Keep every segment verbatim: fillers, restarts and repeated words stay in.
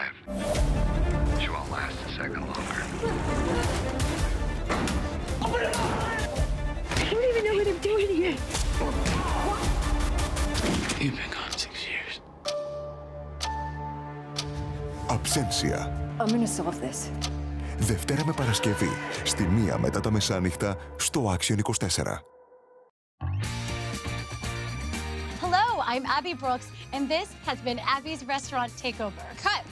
alive. She won't last a second longer. I don't even know what I'm doing here. You've been gone six years. Absentia. I'm gonna solve this. Δευτέρα με Παρασκευή, στη μία μετά τα μεσάνυχτα, στο Action είκοσι τέσσερα. Hello, I'm Abby Brooks, and this has been Abby's Restaurant Takeover. Cut!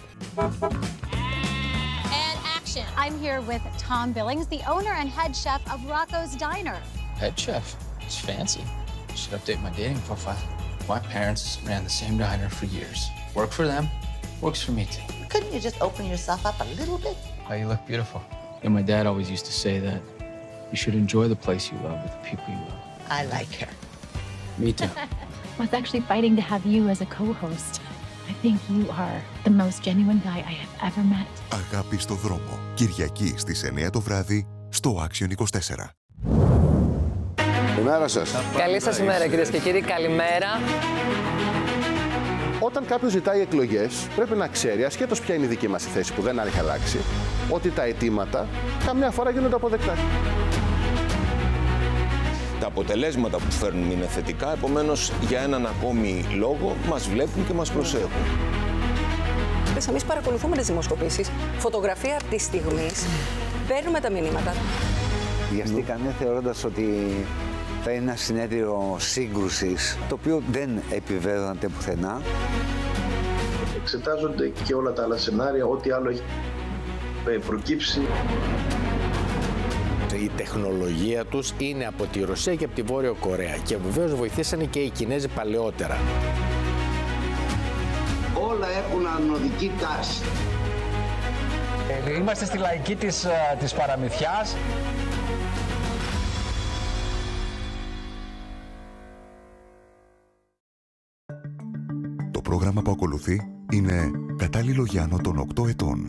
And action. I'm here with Tom Billings, the owner and head chef of Rocco's Diner. Head chef? It's fancy. Should update my dating profile. My parents ran the same diner for years. Work for them, works for me too. Couldn't you just open yourself up a little bit? Oh, you look beautiful. And my dad always used to say that you should enjoy the place you love with the people you love. I like her. Me too. I was actually fighting to have you as a co-host. I think you are the most genuine guy I have ever met. Αγάπη στο δρόμο. Κυριακή στις εννιά το βράδυ, στο Action είκοσι τέσσερα. Καλημέρα σας. Καλή σας ημέρα, κυρίες και κύριοι. Καλημέρα. Όταν κάποιος ζητάει εκλογές, πρέπει να ξέρει, ασχέτως ποια είναι η δική μας θέση που δεν έχει αλλάξει, ότι τα αιτήματα καμιά φορά γίνονται αποδεκτά. Τα αποτελέσματα που φέρνουν είναι θετικά, επομένως για έναν ακόμη λόγο μας βλέπουν και μας προσέχουν. Εμείς παρακολουθούμε τις δημοσκοπήσεις, φωτογραφία από τη στιγμή, παίρνουμε τα μηνύματα. Βιαστήκανε θεωρώντας ότι θα είναι ένα συνέδριο σύγκρουσης, το οποίο δεν επιβεβαιώνεται πουθενά. Εξετάζονται και όλα τα άλλα σενάρια, ό,τι άλλο έχει προκύψει. Η τεχνολογία τους είναι από τη Ρωσία και από τη Βόρειο Κορέα και βεβαίως βοηθήσανε και οι Κινέζοι παλαιότερα. Όλα έχουν ανωδική τάση. Ε, είμαστε στη λαϊκή της, της παραμυθιάς. Το πρόγραμμα που ακολουθεί είναι κατάλληλο για άνω των οκτώ ετών.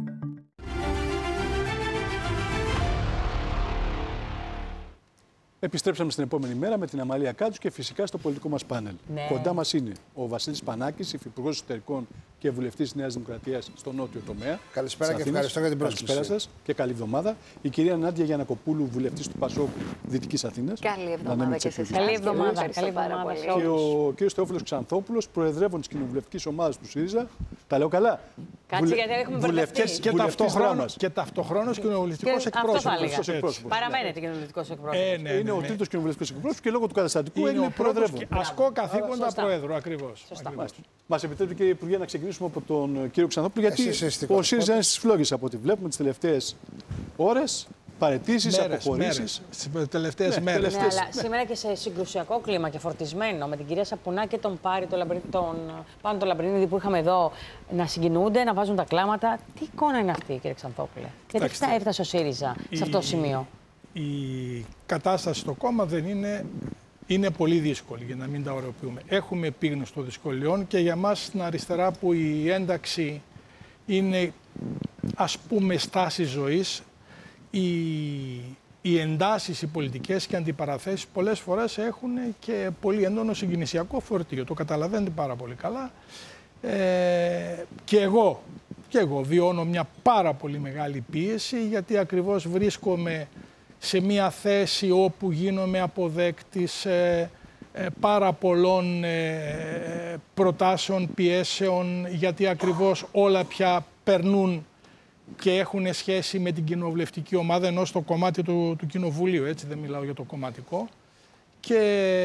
Επιστρέψαμε στην επόμενη μέρα με την Αμαλία Κάτσου και φυσικά στο πολιτικό μας πάνελ. Ναι. Κοντά μας είναι ο Βασίλης Πανάκης, υφυπουργός Εσωτερικών και βουλευτής Νέας Δημοκρατίας στο νότιο τομέα. Καλησπέρα και ευχαριστώ για την πρόσκληση. Καλησπέρα σας και καλή εβδομάδα. Η κυρία Νάντια Γιαννακοπούλου, βουλευτής του ΠΑΣΟΚ Δυτικής Αθήνας. Καλή εβδομάδα και σε εσάς. Καλή εβδομάδα. Καλή εβδομάδα. Και ο κ. Θεόφιλος Ξανθόπουλος, προεδρεύων της κοινοβουλευτικής ομάδας του ΣΥΡΙΖΑ. Τα λέω καλά. Κάτσε Βουλε... γιατί έχουμε μπερδευτεί. Και, ταυτοχρόνως και ταυτοχρόνως κοινοβουλευτικός εκπρόσωπος. Παραμένετε κοινοβουλευτικός εκπρόσωπος. Ε, ναι, ναι, είναι ναι. ο τρίτος κοινοβουλευτικός εκπρόσωπος και λόγω του καταστατικού έγινε προεδρεύων. Ασκώ καθήκοντα προέδρου, ακριβώς. Μας επιτρέπετε, κύριε Υπουργέ, να ξεκινήσουμε από τον κύριο Ξανθόπουλο, γιατί ο ΣΥΡΙΖΑ είναι στις φλόγες από ό,τι βλέπουμε τις τελευταίες ώρες. Παραιτήσεις, αποχωρήσεις. Τις τελευταίες ναι, μέρες. Ναι, αλλά ναι. Σήμερα και σε συγκρουσιακό κλίμα και φορτισμένο με την κυρία Σαπουνά και τον Πάρη, τον, Λαμπρι... τον Πάνο τον Λαμπρινίδη που είχαμε εδώ να συγκινούνται, να βάζουν τα κλάματα. Τι εικόνα είναι αυτή, κύριε Ξανθόπουλε? Γιατί έφτασε ο ΣΥΡΙΖΑ η... σε αυτό το σημείο? Η κατάσταση στο κόμμα δεν είναι... είναι πολύ δύσκολη, για να μην τα ωρεοποιούμε. Έχουμε επίγνωση των δυσκολιών και για μας στην αριστερά που η ένταξη είναι, ας πούμε, στάση ζωής, Οι, οι εντάσεις, οι πολιτικές και αντιπαραθέσεις πολλές φορές έχουν και πολύ έντονο συγκινησιακό φορτίο. Το καταλαβαίνετε πάρα πολύ καλά. Ε, και, εγώ, και εγώ βιώνω μια πάρα πολύ μεγάλη πίεση, γιατί ακριβώς βρίσκομαι σε μια θέση όπου γίνομαι αποδέκτης ε, ε, πάρα πολλών ε, προτάσεων, πιέσεων, γιατί ακριβώς όλα πια περνούν και έχουν σχέση με την κοινοβουλευτική ομάδα, ενώ στο κομμάτι του, του κοινοβουλίου, έτσι δεν μιλάω για το κομματικό. Και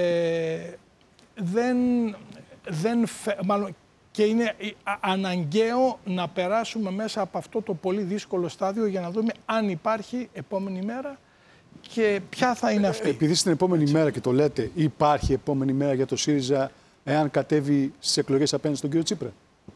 δεν, δεν μάλλον, και είναι αναγκαίο να περάσουμε μέσα από αυτό το πολύ δύσκολο στάδιο για να δούμε αν υπάρχει επόμενη μέρα και ποια θα είναι αυτή. Επειδή στην επόμενη έτσι. μέρα, και το λέτε, υπάρχει επόμενη μέρα για το ΣΥΡΙΖΑ εάν κατέβει στις εκλογές απέναντι στον κύριο Τσίπρα?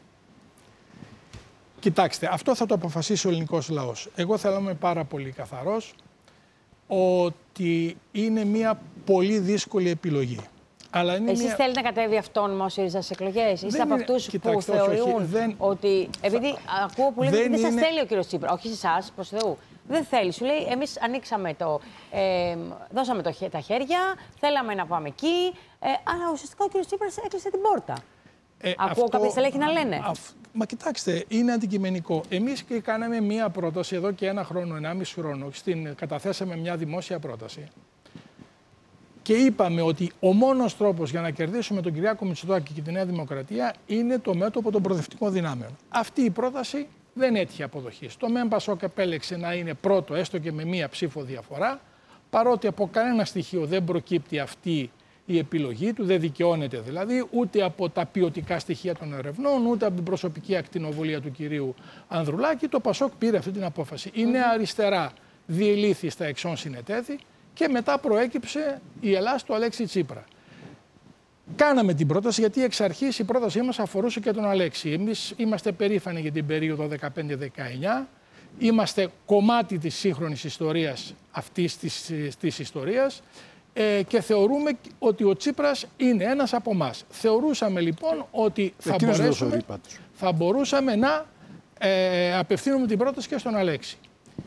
Κοιτάξτε, αυτό θα το αποφασίσει ο ελληνικός λαός. Εγώ θέλω να είμαι πάρα πολύ καθαρός ότι είναι μια πολύ δύσκολη επιλογή. Αλλά είναι Εσείς μια... θέλετε να κατέβει αυτόνομα ο ΣΥΡΙΖΑ στις εκλογές? Είστε από αυτούς που Κοιτάξτε, θεωρούν όχι, όχι, δεν... ότι... Επειδή θα... ακούω που λέτε ότι δεν σας είναι... θέλει ο κύριος Τσίπρα. Όχι σε εσάς, προς Θεού. Δεν θέλει. Σου λέει, εμείς ανοίξαμε το... Ε, δώσαμε το, τα χέρια, θέλαμε να πάμε εκεί, ε, αλλά ουσιαστικά ο κύριος Τσίπρας έκλεισε την πόρτα. Ε, Ακούω αυτό, κάποια στελέχη να λένε. Α, α, μα κοιτάξτε, είναι αντικειμενικό. Εμείς και κάναμε μία πρόταση εδώ και ένα χρόνο, ενάμιση χρόνο. Στην, καταθέσαμε μια δημόσια πρόταση. Και είπαμε ότι ο μόνος τρόπος για να κερδίσουμε τον Κυριάκο Μητσοτάκη και τη Νέα Δημοκρατία είναι το μέτωπο των προοδευτικών δυνάμεων. Αυτή η πρόταση δεν έτυχε αποδοχή. Το ΜΕΜ Πασόκ επέλεξε να είναι πρώτο, έστω και με μία ψήφο διαφορά, παρότι από κανένα στοιχείο δεν προκύπτει αυτή η επιλογή του, δεν δικαιώνεται δηλαδή ούτε από τα ποιοτικά στοιχεία των ερευνών, ούτε από την προσωπική ακτινοβολία του κυρίου Ανδρουλάκη. Το Πασόκ πήρε αυτή την απόφαση. Η Νέα Αριστερά διελήθη στα εξών συνετέθη και μετά προέκυψε η Ελλάς του Αλέξη Τσίπρα. Κάναμε την πρόταση γιατί εξ αρχής η πρότασή μας αφορούσε και τον Αλέξη. Εμείς είμαστε περήφανοι για την περίοδο δεκαπέντε δεκαεννιά. Είμαστε κομμάτι της σύγχρονης ιστορίας αυτής της, της ιστορίας ε, και θεωρούμε ότι ο Τσίπρας είναι ένας από εμάς. Θεωρούσαμε λοιπόν ότι θα, μπορέσουμε, θα μπορούσαμε να ε, απευθύνουμε την πρόταση και στον Αλέξη.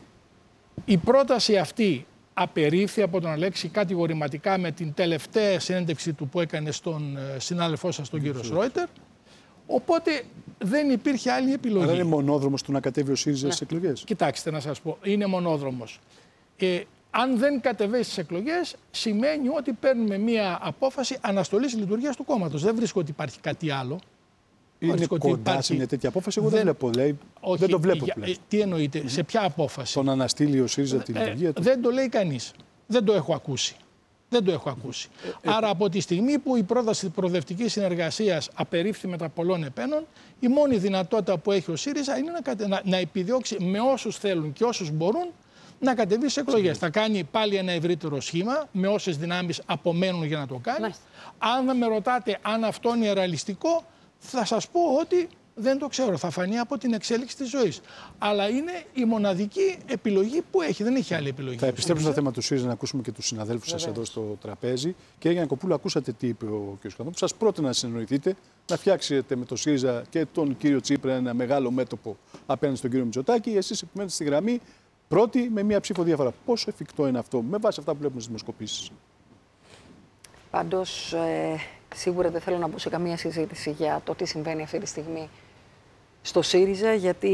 Η πρόταση αυτή απερίφθη από τον Αλέξη κατηγορηματικά με την τελευταία συνέντευξη του που έκανε στον συνάδελφό σας, τον κύριο Σρόιτερ. Οπότε δεν υπήρχε άλλη επιλογή. Αλλά είναι μονόδρομος του να κατέβει ο ΣΥΡΙΖΑ στις εκλογές. Κοιτάξτε να σας πω, είναι μονόδρομος. Ε, αν δεν κατεβεί στις εκλογές, σημαίνει ότι παίρνουμε μία απόφαση αναστολής λειτουργίας του κόμματος. Δεν βρίσκω ότι υπάρχει κάτι άλλο. Είναι κοντά υπάρχει... σε μια τέτοια απόφαση. Εγώ δεν, δεν βλέπω. Λέει, όχι, δεν το βλέπω για, ε, τι εννοείται, mm-hmm. σε ποια απόφαση. Τον αναστείλει ο ΣΥΡΙΖΑ ε, τη λειτουργία του. Δεν το λέει κανείς. Δεν το έχω ακούσει. Δεν το έχω ακούσει. Ε, Άρα από τη στιγμή που η πρόταση προοδευτικής συνεργασίας απερίφθη μετά πολλών επένων, η μόνη δυνατότητα που έχει ο ΣΥΡΙΖΑ είναι να, να, να επιδιώξει με όσους θέλουν και όσους μπορούν να κατεβεί στις εκλογές. Θα κάνει πάλι ένα ευρύτερο σχήμα με όσες δυνάμεις απομένουν για να το κάνει. Ναι. Αν με ρωτάτε αν αυτό είναι ρεαλιστικό, θα σας πω ότι δεν το ξέρω. Θα φανεί από την εξέλιξη της ζωής. Αλλά είναι η μοναδική επιλογή που έχει. Δεν έχει άλλη επιλογή. Θα επιστρέψουμε στο θέμα του ΣΥΡΙΖΑ να ακούσουμε και τους συναδέλφους σας εδώ στο τραπέζι. Κύριε Γιαννακοπούλου, ακούσατε τι είπε ο κ. Σκανδόπουλος. Σας πρότεινα να συνεννοηθείτε, να φτιάξετε με το ΣΥΡΙΖΑ και τον κύριο Τσίπρα ένα μεγάλο μέτωπο απέναντι στον κύριο Μητσοτάκη. Εσείς επιμένετε στη γραμμή πρώτη με μία ψήφο διαφορά. Πόσο εφικτό είναι αυτό με βάση αυτά που βλέπουμε στις δημοσκοπήσεις? Πάντως, ε, σίγουρα δεν θέλω να μπω σε καμία συζήτηση για το τι συμβαίνει αυτή τη στιγμή στο ΣΥΡΙΖΑ, γιατί